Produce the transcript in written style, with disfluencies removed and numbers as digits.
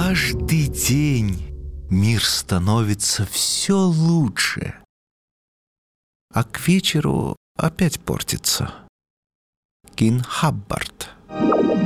каждый день мир становится все лучше, а к вечеру опять портится. Кин Хаббард.